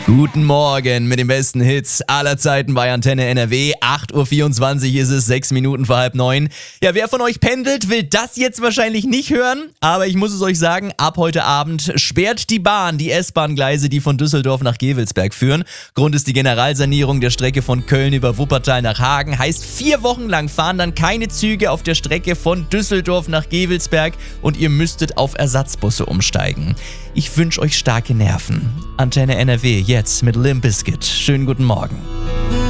Guten Morgen mit den besten Hits aller Zeiten bei Antenne NRW. 8.24 Uhr ist es, 6 Minuten vor 8:30. Ja, wer von euch pendelt, will das jetzt wahrscheinlich nicht hören. Aber ich muss es euch sagen, ab heute Abend sperrt die Bahn die S-Bahn-Gleise, die von Düsseldorf nach Gevelsberg führen. Grund ist die Generalsanierung der Strecke von Köln über Wuppertal nach Hagen. Heißt, 4 Wochen lang fahren dann keine Züge auf der Strecke von Düsseldorf nach Gevelsberg und ihr müsstet auf Ersatzbusse umsteigen. Ich wünsche euch starke Nerven. Antenne NRW jetzt mit Limp Bizkit. Schönen guten Morgen.